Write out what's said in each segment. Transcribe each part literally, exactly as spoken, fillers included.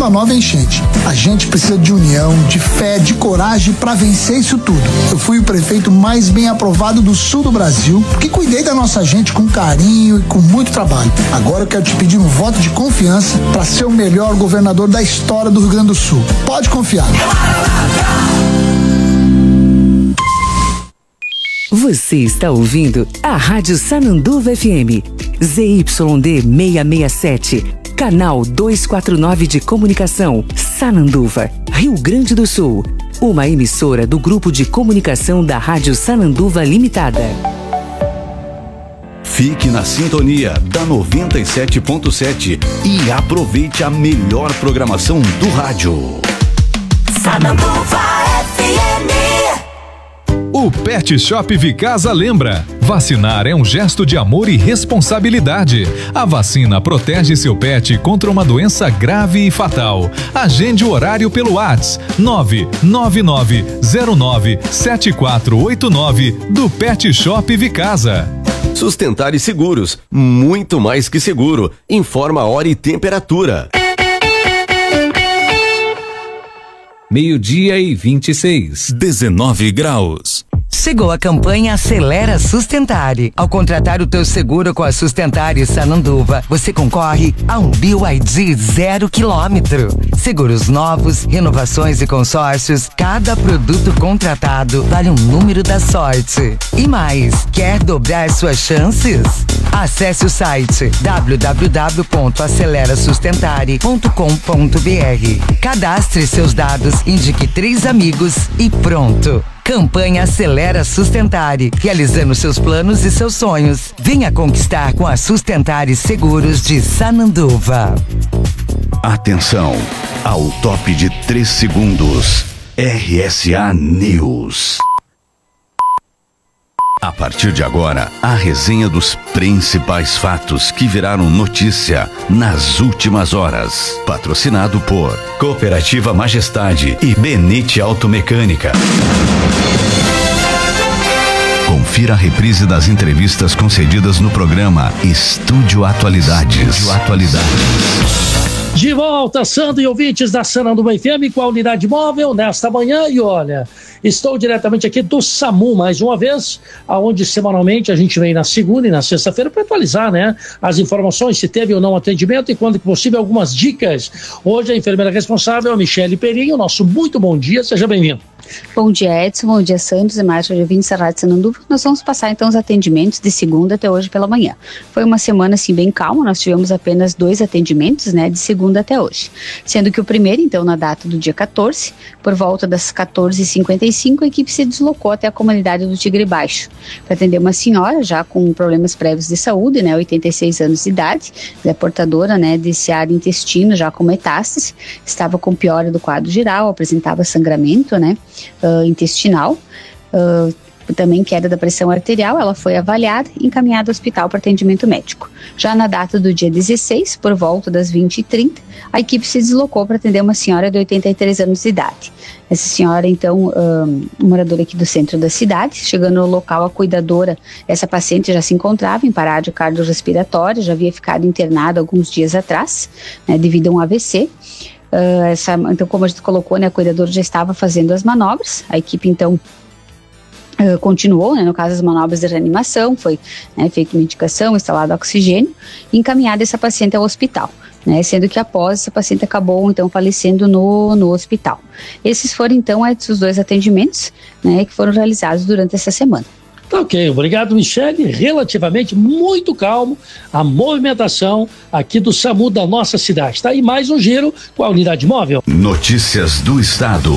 uma nova enchente. A gente precisa de união, de fé, de coragem para vencer isso tudo. Eu fui o prefeito mais bem aprovado do sul do Brasil, porque cuidei da nossa gente com carinho e com muito trabalho. Agora eu quero te pedir um voto de confiança para ser o melhor governador da história do Rio Grande do Sul. Pode confiar. Você está ouvindo a Rádio Sananduva F M, Z Y D seiscentos e sessenta e sete, canal duzentos e quarenta e nove de comunicação, Sananduva, Rio Grande do Sul. Uma emissora do Grupo de Comunicação da Rádio Sananduva Limitada. Fique na sintonia da noventa e sete ponto sete e aproveite a melhor programação do rádio. Sananduva F M. O Pet Shop Vicasa lembra: vacinar é um gesto de amor e responsabilidade. A vacina protege seu pet contra uma doença grave e fatal. Agende o horário pelo WhatsApp nove nove nove zero nove sete quatro oito nove do Pet Shop Vicasa. Sustentar e Seguros, muito mais que seguro. Informa a hora e temperatura. Meio-dia e vinte e seis. dezenove graus. Chegou a campanha Acelera Sustentare. Ao contratar o teu seguro com a Sustentare Sananduva, você concorre a um B Y D zero quilômetro. Seguros novos, renovações e consórcios, cada produto contratado vale um número da sorte. E mais, quer dobrar suas chances? Acesse o site w w w ponto acelera sustentare ponto com ponto b r. Cadastre seus dados, indique três amigos e pronto. Campanha Acelera Sustentare, realizando seus planos e seus sonhos. Venha conquistar com a Sustentare Seguros de Sananduva. Atenção, ao top de três segundos. R S A News. A partir de agora, a resenha dos principais fatos que viraram notícia nas últimas horas. Patrocinado por Cooperativa Majestade e Benite Automecânica. Confira a reprise das entrevistas concedidas no programa Estúdio Atualidades. Estúdio Atualidades. De volta, Sandro e ouvintes da Sananduva F M com a unidade móvel nesta manhã. E olha, estou diretamente aqui do SAMU mais uma vez, aonde semanalmente a gente vem na segunda e na sexta-feira para atualizar, né, as informações, se teve ou não atendimento e quando que possível algumas dicas. Hoje a enfermeira responsável é a Michele Perinho. Nosso muito bom dia, seja bem-vindo. Bom dia, Edson, bom dia, Santos e mais ouvintes da Rádio Sananduva. Nós vamos passar então os atendimentos de segunda até hoje pela manhã. Foi uma semana assim bem calma, nós tivemos apenas dois atendimentos, né, de segunda até hoje. Sendo que o primeiro, então, na data do dia quatorze, por volta das quatorze e cinquenta e cinco, a equipe se deslocou até a comunidade do Tigre Baixo para atender uma senhora já com problemas prévios de saúde, né, oitenta e seis anos de idade, é portadora, né, desse ar intestino já com metástase, estava com piora do quadro geral, apresentava sangramento, né, Uh, intestinal, uh, também queda da pressão arterial. Ela foi avaliada e encaminhada ao hospital para atendimento médico. Já na data do dia dezesseis, por volta das vinte e trinta, a equipe se deslocou para atender uma senhora de oitenta e três anos de idade. Essa senhora, então, um, moradora aqui do centro da cidade, chegando no local, a cuidadora, essa paciente já se encontrava em parada cardiorrespiratória, já havia ficado internada alguns dias atrás, né, devido a um A V C. Uh, essa, então, como a gente colocou, né, a cuidadora já estava fazendo as manobras, a equipe então uh, continuou, né, no caso as manobras de reanimação, foi, né, feita medicação, instalado oxigênio e encaminhada essa paciente ao hospital, né, sendo que após essa paciente acabou então falecendo no, no hospital. Esses foram então os dois atendimentos, né, que foram realizados durante essa semana. Ok, obrigado, Michele. Relativamente muito calmo a movimentação aqui do SAMU da nossa cidade. Está aí mais um giro com a unidade móvel. Notícias do Estado.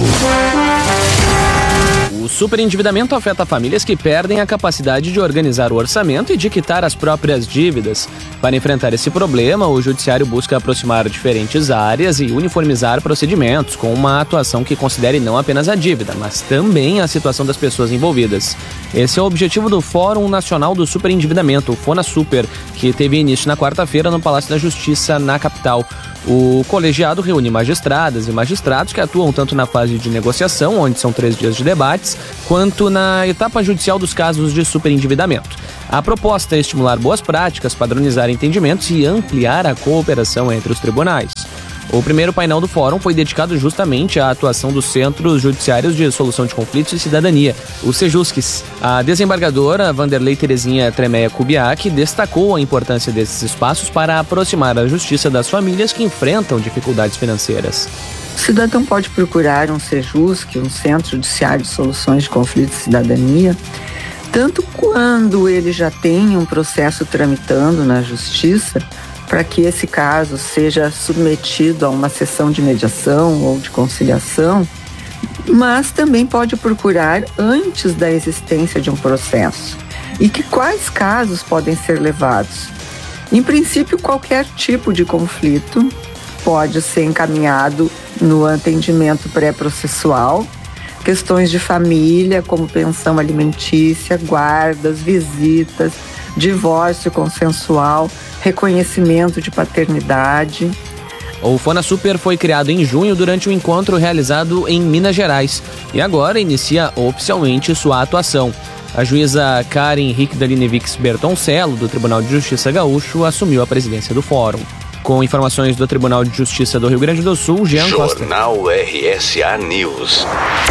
O superendividamento afeta famílias que perdem a capacidade de organizar o orçamento e de quitar as próprias dívidas. Para enfrentar esse problema, o Judiciário busca aproximar diferentes áreas e uniformizar procedimentos com uma atuação que considere não apenas a dívida, mas também a situação das pessoas envolvidas. Esse é o objetivo do Fórum Nacional do Superendividamento, o FONASUPER, que teve início na quarta-feira no Palácio da Justiça, na capital. O colegiado reúne magistradas e magistrados que atuam tanto na fase de negociação, onde são três dias de debates, quanto na etapa judicial dos casos de superendividamento. A proposta é estimular boas práticas, padronizar entendimentos e ampliar a cooperação entre os tribunais. O primeiro painel do fórum foi dedicado justamente à atuação dos Centros Judiciários de Solução de Conflitos e Cidadania, os Sejusques. A desembargadora Vanderlei Terezinha Tremeia Kubiak destacou a importância desses espaços para aproximar a justiça das famílias que enfrentam dificuldades financeiras. O cidadão pode procurar um Sejusque, um Centro Judiciário de Soluções de Conflitos e Cidadania, tanto quando ele já tem um processo tramitando na justiça, para que esse caso seja submetido a uma sessão de mediação ou de conciliação, mas também pode procurar antes da existência de um processo. E que quais casos podem ser levados? Em princípio, qualquer tipo de conflito pode ser encaminhado no atendimento pré-processual, questões de família, como pensão alimentícia, guardas, visitas, divórcio consensual, reconhecimento de paternidade. O FonaSuper foi criado em junho durante um encontro realizado em Minas Gerais e agora inicia oficialmente sua atuação. A juíza Karen Rickdalinevics Bertoncello, do Tribunal de Justiça Gaúcho, assumiu a presidência do fórum. Com informações do Tribunal de Justiça do Rio Grande do Sul, Jean Costa. Jornal R S A News.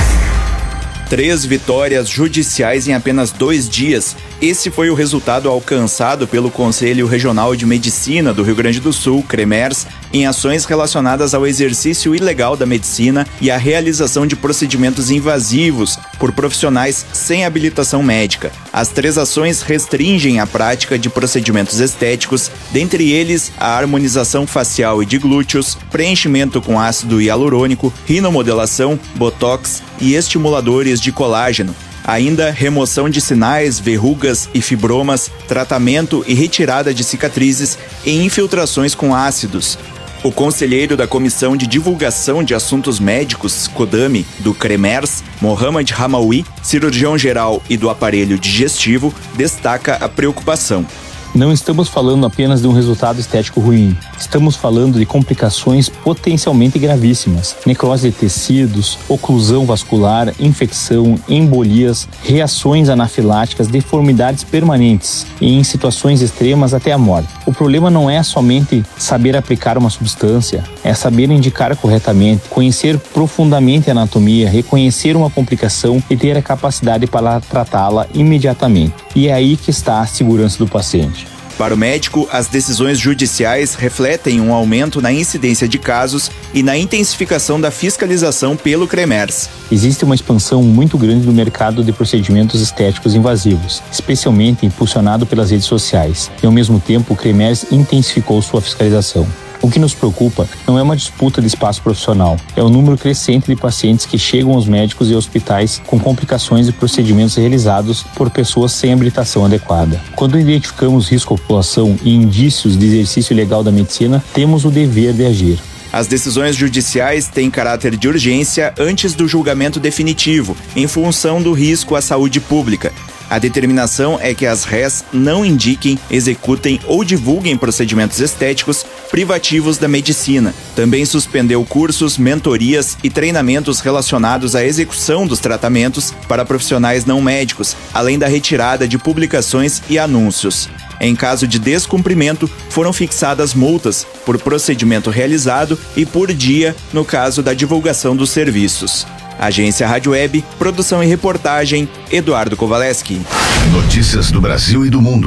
Três vitórias judiciais em apenas dois dias. Esse foi o resultado alcançado pelo Conselho Regional de Medicina do Rio Grande do Sul, CREMERS, em ações relacionadas ao exercício ilegal da medicina e à realização de procedimentos invasivos por profissionais sem habilitação médica. As três ações restringem a prática de procedimentos estéticos, dentre eles a harmonização facial e de glúteos, preenchimento com ácido hialurônico, rinomodelação, botox e estimuladores de colágeno. Ainda remoção de sinais, verrugas e fibromas, tratamento e retirada de cicatrizes e infiltrações com ácidos. O conselheiro da Comissão de Divulgação de Assuntos Médicos, CODAME, do CREMERS, Mohamed Hamaoui, cirurgião geral e do aparelho digestivo, destaca a preocupação. Não estamos falando apenas de um resultado estético ruim. Estamos falando de complicações potencialmente gravíssimas. Necrose de tecidos, oclusão vascular, infecção, embolias, reações anafiláticas, deformidades permanentes e, em situações extremas, até a morte. O problema não é somente saber aplicar uma substância, é saber indicar corretamente, conhecer profundamente a anatomia, reconhecer uma complicação e ter a capacidade para tratá-la imediatamente. E é aí que está a segurança do paciente. Para o médico, as decisões judiciais refletem um aumento na incidência de casos e na intensificação da fiscalização pelo CREMERS. Existe uma expansão muito grande do mercado de procedimentos estéticos invasivos, especialmente impulsionado pelas redes sociais, e ao mesmo tempo o CREMERS intensificou sua fiscalização. O que nos preocupa não é uma disputa de espaço profissional, é o número crescente de pacientes que chegam aos médicos e hospitais com complicações de procedimentos realizados por pessoas sem habilitação adequada. Quando identificamos risco à população e indícios de exercício ilegal da medicina, temos o dever de agir. As decisões judiciais têm caráter de urgência antes do julgamento definitivo, em função do risco à saúde pública. A determinação é que as rés não indiquem, executem ou divulguem procedimentos estéticos privativos da medicina. Também suspendeu cursos, mentorias e treinamentos relacionados à execução dos tratamentos para profissionais não médicos, além da retirada de publicações e anúncios. Em caso de descumprimento, foram fixadas multas por procedimento realizado e por dia no caso da divulgação dos serviços. Agência Rádio Web, produção e reportagem, Eduardo Kovaleski. Notícias do Brasil e do mundo.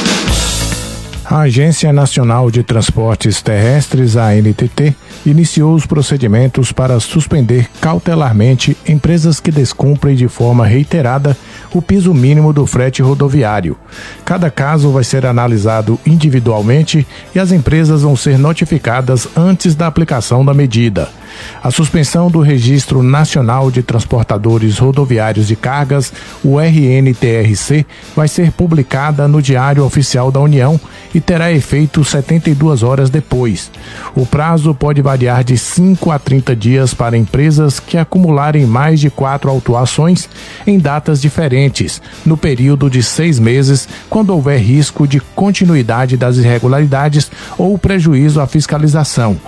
A Agência Nacional de Transportes Terrestres, a A N T T, iniciou os procedimentos para suspender cautelarmente empresas que descumprem de forma reiterada o piso mínimo do frete rodoviário. Cada caso vai ser analisado individualmente e as empresas vão ser notificadas antes da aplicação da medida. A suspensão do Registro Nacional de Transportadores Rodoviários de Cargas, o R N T R C, vai ser publicada no Diário Oficial da União e terá efeito setenta e duas horas depois. O prazo pode variar de cinco a trinta dias para empresas que acumularem mais de quatro autuações em datas diferentes, no período de seis meses, quando houver risco de continuidade das irregularidades ou prejuízo à fiscalização.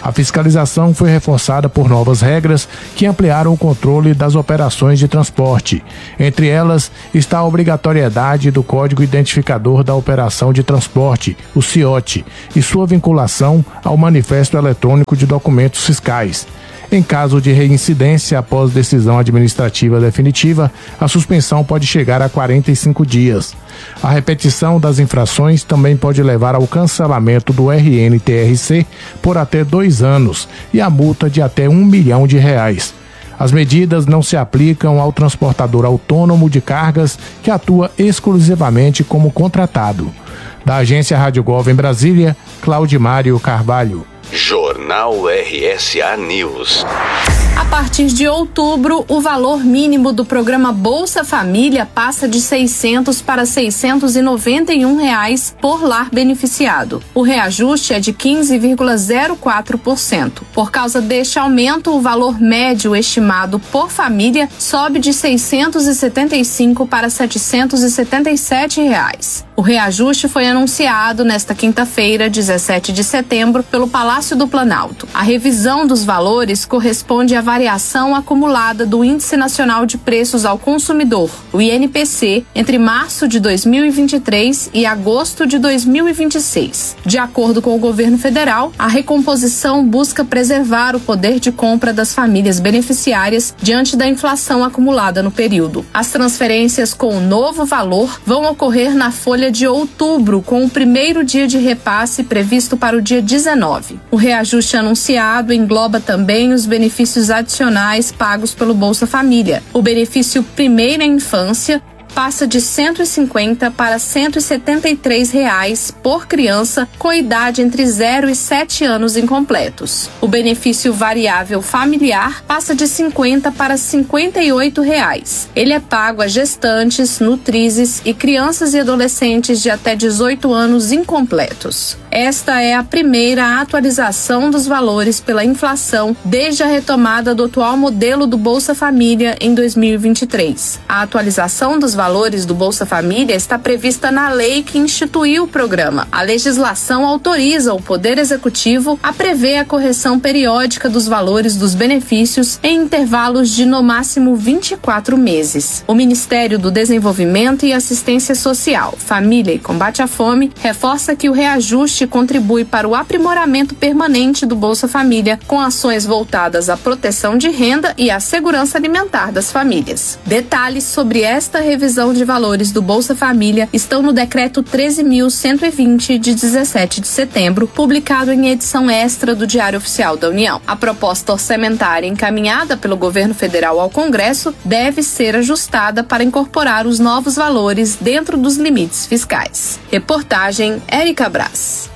A fiscalização foi reforçada por novas regras que ampliaram o controle das operações de transporte. Entre elas está a obrigatoriedade do Código Identificador da Operação de Transporte, o C I O T, e sua vinculação ao Manifesto Eletrônico de Documentos Fiscais. Em caso de reincidência após decisão administrativa definitiva, a suspensão pode chegar a quarenta e cinco dias. A repetição das infrações também pode levar ao cancelamento do R N T R C por até dois anos e a multa de até um milhão de reais. As medidas não se aplicam ao transportador autônomo de cargas que atua exclusivamente como contratado. Da agência Rádio Gov em Brasília, Claudimário Carvalho. Jornal R S A News. A partir de outubro, o valor mínimo do programa Bolsa Família passa de seiscentos para seiscentos e noventa e um reais por lar beneficiado. O reajuste é de quinze vírgula zero quatro por cento. Por causa deste aumento, o valor médio estimado por família sobe de seiscentos e setenta e cinco para setecentos e setenta e sete reais. O reajuste foi anunciado nesta quinta-feira, dezessete de setembro, pelo Palácio do Planalto. A revisão dos valores corresponde à variação acumulada do Índice Nacional de Preços ao Consumidor, o I N P C, entre março de dois mil e vinte e três e agosto de dois mil e vinte e seis. De acordo com o governo federal, a recomposição busca preservar o poder de compra das famílias beneficiárias diante da inflação acumulada no período. As transferências com o novo valor vão ocorrer na folha de outubro, com o primeiro dia de repasse previsto para o dia dezenove. O reajuste anunciado engloba também os benefícios adicionais pagos pelo Bolsa Família. O benefício Primeira Infância passa de cento e cinquenta para cento e setenta e três reais por criança com idade entre zero e sete anos incompletos. O benefício variável familiar passa de cinquenta para cinquenta e oito reais. Ele é pago a gestantes, nutrizes e crianças e adolescentes de até dezoito anos incompletos. Esta é a primeira atualização dos valores pela inflação desde a retomada do atual modelo do Bolsa Família em dois mil e vinte e três. A atualização dos valores do Bolsa Família está prevista na lei que instituiu o programa. A legislação autoriza o Poder Executivo a prever a correção periódica dos valores dos benefícios em intervalos de no máximo vinte e quatro meses. O Ministério do Desenvolvimento e Assistência Social, Família e Combate à Fome reforça que o reajuste contribui para o aprimoramento permanente do Bolsa Família, com ações voltadas à proteção de renda e à segurança alimentar das famílias. Detalhes sobre esta revisão de valores do Bolsa Família estão no Decreto treze mil cento e vinte, de dezessete de setembro, publicado em edição extra do Diário Oficial da União. A proposta orçamentária encaminhada pelo governo federal ao Congresso deve ser ajustada para incorporar os novos valores dentro dos limites fiscais. Reportagem Érica Brás.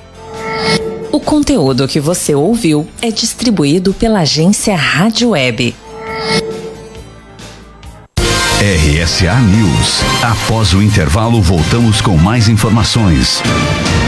O conteúdo que você ouviu é distribuído pela agência Rádio Web. R S A News. Após o intervalo, voltamos com mais informações.